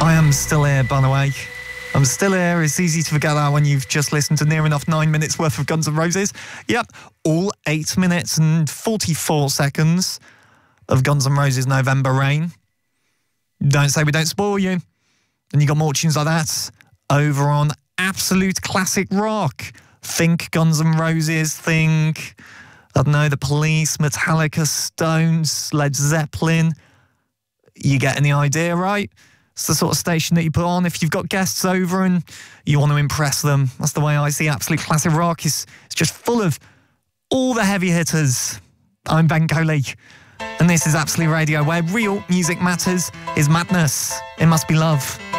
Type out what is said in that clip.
I am still here, by the way. I'm still here. It's easy to forget that when you've just listened to near enough 9 minutes worth of Guns N' Roses. Yep, all 8 minutes and 44 seconds of Guns N' Roses' November Rain. Don't say we don't spoil you. And you got more tunes like that over on Absolute Classic Rock. Think Guns N' Roses, think, I don't know, The Police, Metallica, Stones, Led Zeppelin. You getting the idea, right? It's the sort of station that you put on if you've got guests over and you want to impress them. That's the way I see Absolute Classic Rock. It's just full of all the heavy hitters. I'm Ben Coley, and this is Absolute Radio, where real music matters is madness. It must be love.